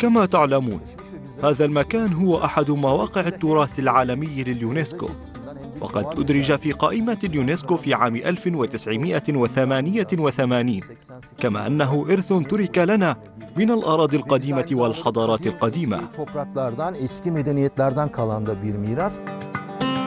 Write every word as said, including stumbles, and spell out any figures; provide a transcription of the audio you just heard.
كما تعلمون، هذا المكان هو أحد مواقع التراث العالمي لليونسكو، وقد أدرج في قائمة اليونسكو في عام ألف وتسعمائة وثمانية وثمانين، كما أنه إرث ترك لنا من الأراضي القديمة والحضارات القديمة.